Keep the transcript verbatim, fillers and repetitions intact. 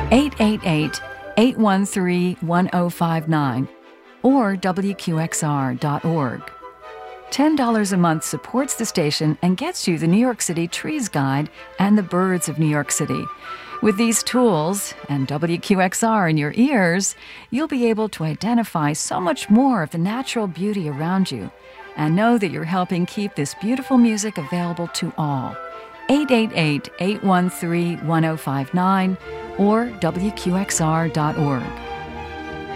eight eight eight, eight one three, one zero five nine or W Q X R dot org. ten dollars a month supports the station and gets you the New York City Trees Guide and the Birds of New York City. With these tools and W Q X R in your ears, you'll be able to identify so much more of the natural beauty around you and know that you're helping keep this beautiful music available to all. eight eight eight, eight one three, one zero five nine or W Q X R dot org.